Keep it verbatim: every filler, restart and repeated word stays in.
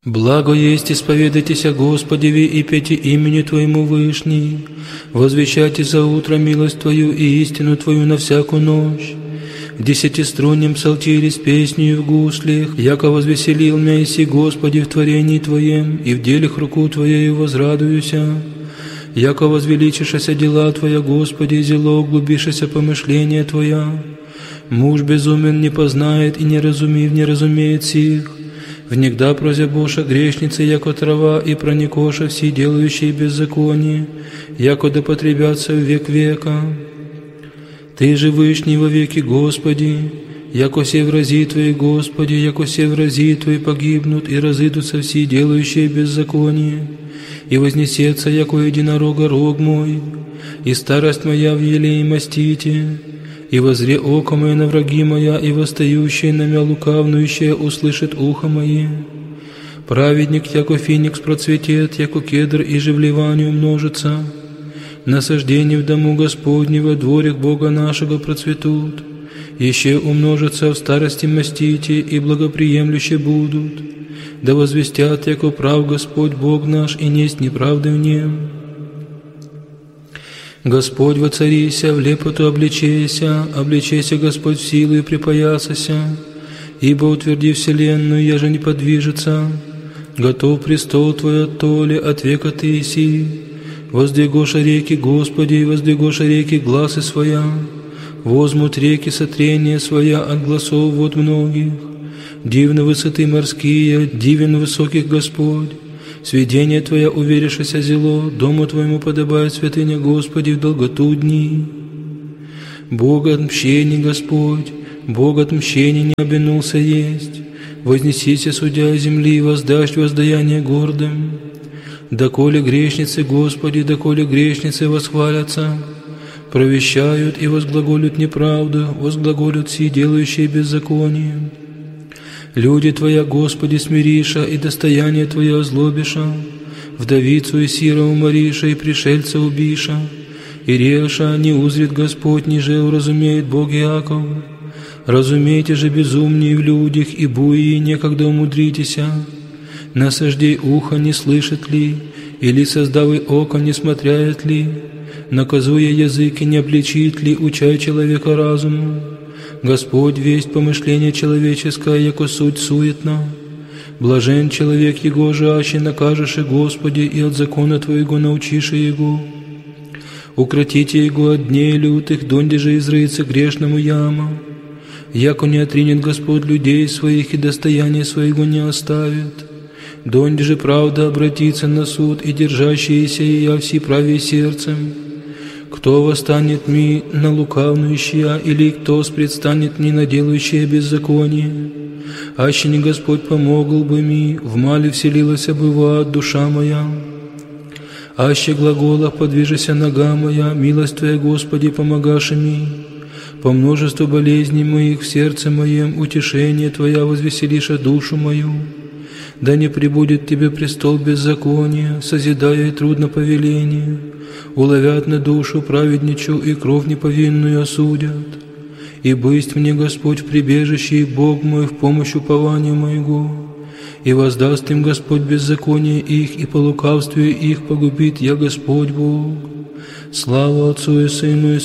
Благо есть исповедайтесь о Господеве и пейте имени Твоему Вышний, возвещайте за утро милость Твою и истину Твою на всякую ночь. В десятиструнном псалтире с песнею в гуслях, яко возвеселил меня иси Господи в творении Твоем, и в делах руку Твоею возрадуюся. Яко возвеличишася дела Твоя, Господи, зело углубишася помышления Твоя. Муж безумен не познает и не разумив, не разумеет сих. Внегда прозябоша грешницы, яко трава, и проникоша все делающие беззаконие, яко да потребятся в век века. Ты же вышний во веки, Господи, яко все врази Твои, Господи, яко все врази Твои погибнут, и разыдутся все делающие беззаконие, и вознесется, яко единорога рог мой, и старость моя в елее мастите. И возре око мое на враги моя, и восстающие на мя лукавнующие услышит ухо мое. Праведник, яко феникс процветет, яко кедр и живлевание умножится. Насаждение в дому Господнего, дворик Бога нашего процветут. Еще умножатся в старости мастите, и благоприемлюще будут. Да возвестят, яко прав Господь Бог наш, и несть неправды в нем. Господь воцарися, в лепоту обличейся, обличейся, Господь, в силу и припоясася, ибо утверди вселенную, еже не подвижется. Готов престол Твой от толи, от века Ты иси. Воздвигоша реки, Господи, воздвигоша реки гласы своя. Возмут реки сотрения своя от гласов вод многих. Дивны высоты морские, дивен высоких Господь. Сведение Твоя уверишься зело, дому Твоему подобает святыня, Господи, в долготу дни. Бог отмщений, Господь, Бог отмщений не обинулся есть. Вознесися, судья земли, и воздашь воздаяние гордым. Доколе грешницы, Господи, доколе грешницы восхвалятся, провещают и возглаголют неправду, возглаголют все делающие беззаконие. Люди Твоя, Господи, смириша, и достояние Твое озлобиша, вдовицу и сира умориша, и пришельца убиша, и реша не узрит Господь, ниже уразумеет Бог Иаков. Разумейте же безумнее в людях, и буи некогда умудритеся. Насаждей ухо не слышит ли, или создавый око не смотряет ли, наказуя языки не обличит ли, учай человека разуму. Господь весть помышление человеческое, яко суть суетна. Блажен человек его жаще, накажешь и Господи, и от закона Твоего научишь его. Укротите его от дней лютых, донде же изрыется грешному яма. Яко не отринет Господь людей своих, и достояние своего не оставит. Донде же правда обратится на суд, и держащиеся я все правее сердцем. Кто восстанет ми на лукавнующие, или кто предстанет ми на делающие беззаконие? Аще не Господь помогал бы ми, в мале вселилась бы в ад душа моя. Аще глаголах подвижися нога моя, милость Твоя, Господи, помогаши ми. По множеству болезней моих в сердце моем утешение Твоя возвеселиша душу мою. Да не прибудет Тебе престол беззакония, созидая и трудно повеление. Уловят на душу праведничу, и кровь неповинную осудят. И бысть мне, Господь, в прибежище, и Бог мой в помощь упованию моего. И воздаст им Господь беззаконие их, и по лукавству их погубит я, Господь Бог. Слава Отцу и Сыну и